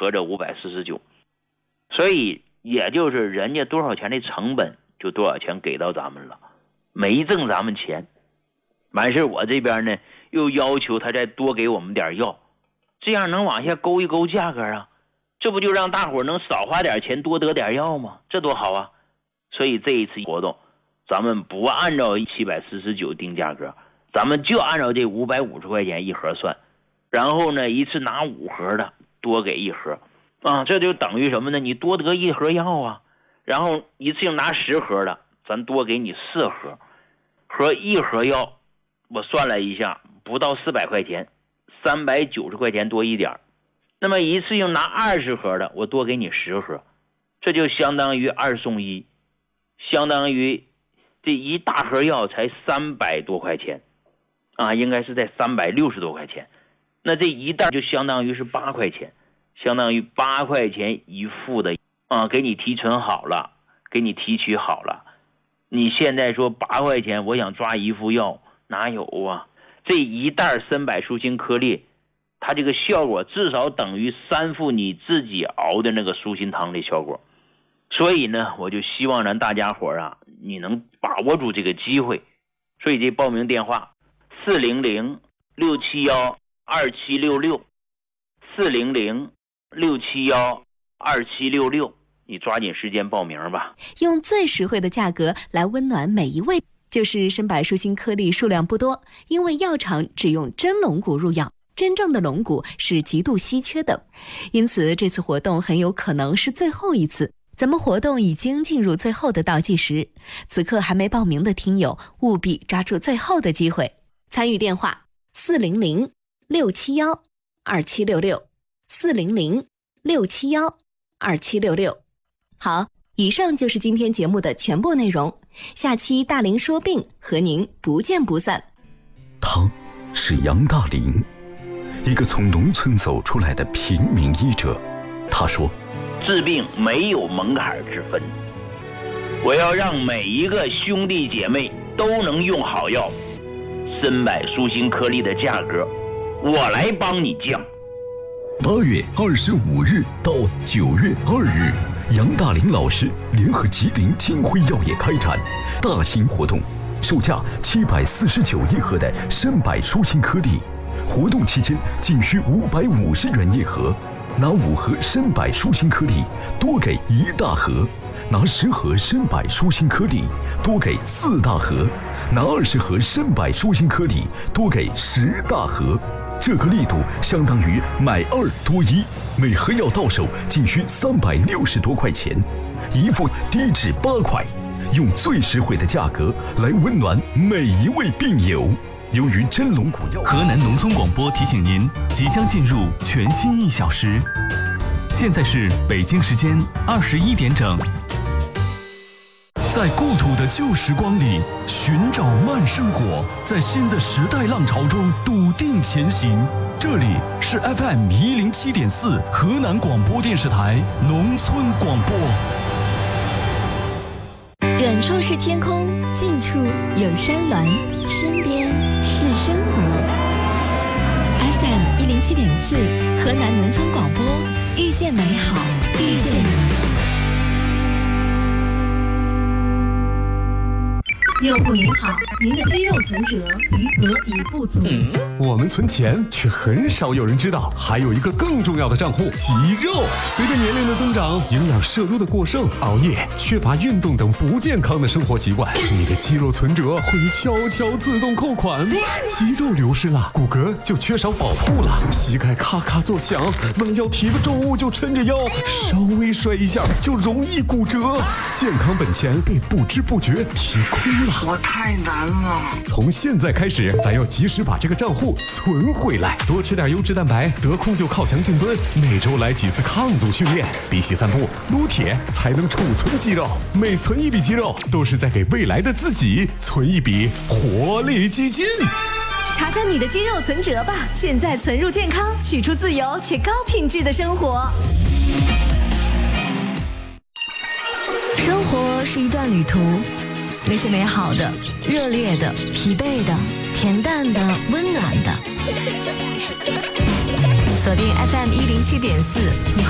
合着549，所以也就是人家多少钱的成本就多少钱给到咱们了，没挣咱们钱。完事我这边呢又要求他再多给我们点药，这样能往下勾一勾价格啊，这不就让大伙能少花点钱多得点药吗？这多好啊！所以这一次活动咱们不按照749定价格，咱们就按照这550块钱一盒算，然后呢一次拿5盒的多给1盒啊，这就等于什么呢？你多得1盒药啊，然后一次性拿10盒的咱多给你4盒，和1盒药我算了一下不到400块钱，390块钱多一点。那么一次性拿20盒的我多给你10盒，这就相当于2送1，相当于这一大盒药才300多块钱啊，应该是在360多块钱。那这一袋就相当于是8块钱，相当于8块钱一副的啊，给你提纯好了，给你提取好了。你现在说8块钱我想抓一副药，哪有啊？这一袋参柏舒心颗粒，它这个效果至少等于3副你自己熬的那个舒心汤的效果。所以呢我就希望咱大家伙啊，你能把握住这个机会。所以这报名电话400-671-2766 400-671-2766，你抓紧时间报名吧。 用最实惠的价格来温暖每一位。就是参柏舒心颗粒数量不多，因为药厂只用真龙骨入药，真正的龙骨是极度稀缺的，因此这次活动很有可能是最后一次。咱们活动已经进入最后的倒计时，此刻还没报名的听友务必抓住最后的机会。参与电话400-671-2766 400-671-2766。好，以上就是今天节目的全部内容，下期大龄说病和您不见不散。 他是杨大龄，一个从农村走出来的平民医者。他说， 治病没有门槛之分，我要让每一个兄弟姐妹都能用好药。参柏舒心颗粒的价格我来帮你降。 8月25日到9月2日，杨大龄老师联合吉林金辉药业开展大型活动，售价749一盒的参柏舒心颗粒，活动期间仅需550元一盒，拿5盒参柏舒心颗粒多给1大盒，拿10盒参柏舒心颗粒多给4大盒，拿20盒参柏舒心颗粒多给10大盒。这个力度相当于买2多1，每盒药到手仅需360多块钱，一副低至8块，用最实惠的价格来温暖每一位病友。由于真龙骨药， 河南农村广播提醒您，即将进入全新1小时，现在是北京时间21点整。在故土的旧时光里寻找慢生活，在新的时代浪潮中笃定前行。这里是 FM107.4 河南广播电视台农村广播。 远处是天空，近处有山峦，身边是生活。FM107.4 河南农村广播，遇见美好，遇见你。 用户您好，您的肌肉存折余额已不足。 我们存钱却很少有人知道，还有一个更重要的账户——肌肉。随着年龄的增长，营养摄入的过剩，熬夜、缺乏运动等不健康的生活习惯，你的肌肉存折会悄悄自动扣款。肌肉流失了，骨骼就缺少保护了，膝盖咔咔作响，弯腰提个重物就抻着腰，稍微摔一下就容易骨折，健康本钱被不知不觉提亏了。 我太难了。 从现在开始，咱要及时把这个账户存回来，多吃点优质蛋白，得空就靠墙静蹲，每周来几次抗阻训练，比起散步、撸铁才能储存肌肉。每存一笔肌肉，都是在给未来的自己存一笔活力基金。 查查你的肌肉存折吧，现在存入健康，取出自由且高品质的生活。 生活是一段旅途，那些美好的、热烈的、疲惫的、恬淡的、温暖的。锁定 FM107.4，